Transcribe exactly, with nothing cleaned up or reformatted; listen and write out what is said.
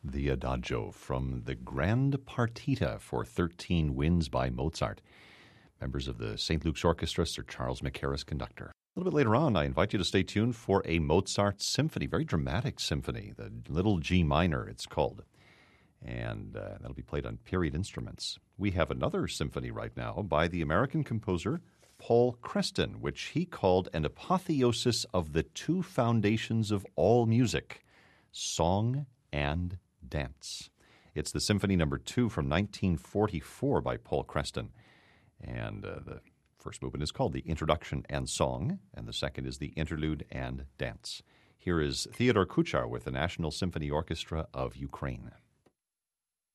The Adagio from the Grand Partita for thirteen Winds by Mozart. Members of the Saint Luke's Orchestra, Sir Charles Mackerras, conductor. A little bit later on, I invite you to stay tuned for a Mozart symphony, very dramatic symphony, the Little G Minor it's called. And uh, that'll be played on period instruments. We have another symphony right now by the American composer Paul Creston, which he called an apotheosis of the two foundations of all music, song and dance. It's the Symphony Number Two from nineteen forty-four by Paul Creston. And uh, the first movement is called the Introduction and Song, and the second is the Interlude and Dance. Here is Theodore Kuchar with the National Symphony Orchestra of Ukraine.